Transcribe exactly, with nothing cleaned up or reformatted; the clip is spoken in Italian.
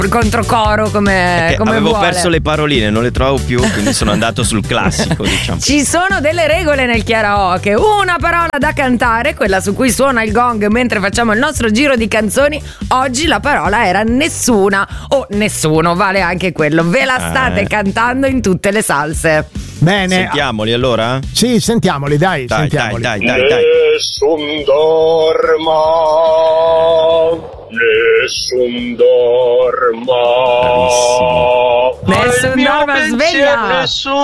controcoro come, come avevo vuole. perso le paroline, non le trovo più, quindi sono andato sul classico, diciamo. Ci sono delle regole nel karaoke. Una parola da cantare, quella su cui suona il gong mentre facciamo il nostro giro di canzoni. Oggi la parola era nessuna o nessuno, vale anche quello. Ve la state eh. cantando in tutte le salse. Bene. Sentiamoli allora? Sì, sentiamoli, dai, Dai, sentiamoli. dai, dai, dai, dai. Nessun dorma, nessun dorma. Nessun dorma, sveglia. Nessun